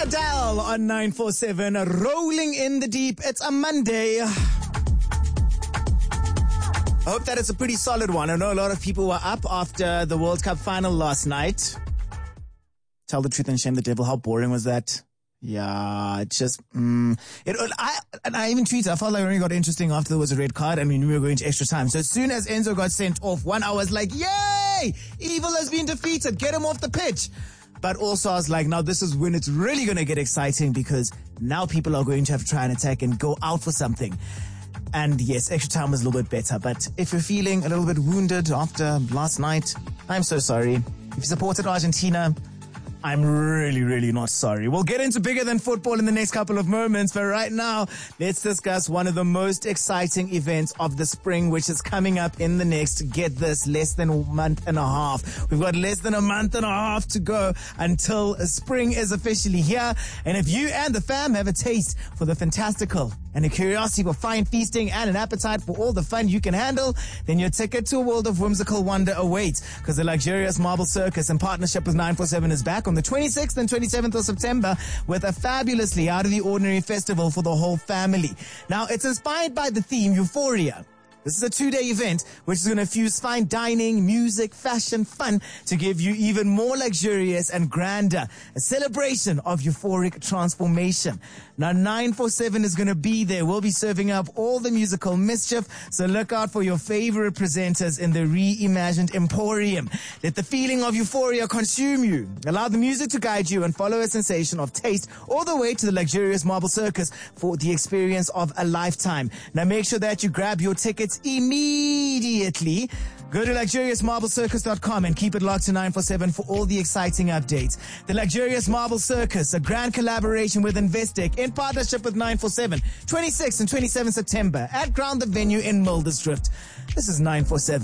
Adele on 947, rolling in the deep. It's a Monday. I hope that it's a pretty solid one. I know a lot of people were up after the World Cup final last night. Tell the truth and shame the devil. How boring was that? Yeah, it just, I even tweeted, I felt like it only got interesting after there was a red card and we knew we were going to extra time. So as soon as Enzo got sent off, I was like, yay! Evil has been defeated. Get him off the pitch. But also I was like, now this is when it's really going to get exciting because now people are going to have to try and attack and go out for something. And yes, extra time was a little bit better. But if you're feeling a little bit wounded after last night, I'm so sorry. If you supported Argentina, I'm really, really not sorry. We'll get into bigger than football in the next couple of moments, but right now, let's discuss one of the most exciting events of the spring, which is coming up in the next, get this, less than a month and a half. We've got less than a month and a half to go until spring is officially here. And if you and the fam have a taste for the fantastical and a curiosity for fine feasting and an appetite for all the fun you can handle, then your ticket to a world of whimsical wonder awaits, because the luxurious Marble Circus in partnership with 947 is back on the 26th and 27th of September with a fabulously out of the ordinary festival for the whole family. Now, it's inspired by the theme Euphoria. This is a 2-day event which is going to fuse fine dining, music, fashion, fun to give you even more luxurious and grander. A celebration of euphoric transformation. Now 947 is going to be there. We'll be serving up all the musical mischief. So look out for your favorite presenters in the reimagined Emporium. Let the feeling of euphoria consume you. Allow the music to guide you and follow a sensation of taste all the way to the luxurious Marble Circus for the experience of a lifetime. Now make sure that you grab your tickets immediately. Go to luxuriousmarblecircus.com and keep it locked to 947 for all the exciting updates. The Luxurious Marble Circus, a grand collaboration with Investec in partnership with 947, 26th and 27th September at Ground the Venue in Mildersdrift. This is 947.